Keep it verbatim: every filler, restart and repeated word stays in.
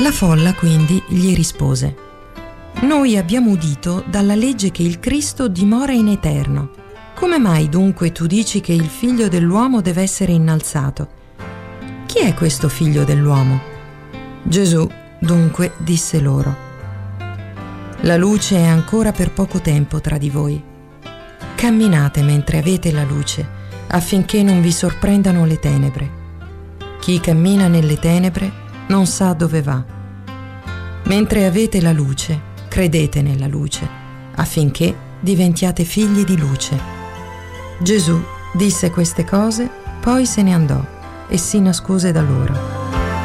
La folla quindi gli rispose: «Noi abbiamo udito dalla legge che il Cristo dimora in eterno. Come mai dunque tu dici che il figlio dell'uomo deve essere innalzato? Chi è questo figlio dell'uomo?» Gesù dunque disse loro: «La luce è ancora per poco tempo tra di voi. Camminate mentre avete la luce, affinché non vi sorprendano le tenebre. Chi cammina nelle tenebre non sa dove va. Mentre avete la luce, credete nella luce, affinché diventiate figli di luce». Gesù disse queste cose, poi se ne andò e si nascose da loro.